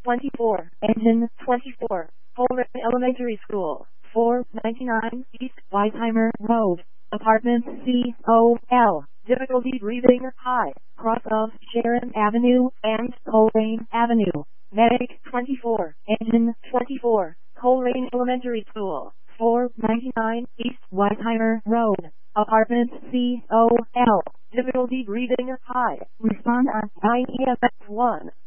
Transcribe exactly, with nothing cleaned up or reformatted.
twenty-four, Engine twenty-four, Colerain Elementary School, four ninety-nine East Weisheimer Road, Apartment C O L, difficulty breathing high, cross of Sharon Avenue and Colerain Avenue. Medic twenty-four, Engine twenty-four, Colerain Elementary School, four ninety-nine East Weisheimer Road, Apartment C O L, difficulty breathing high. Respond on nine E M S one.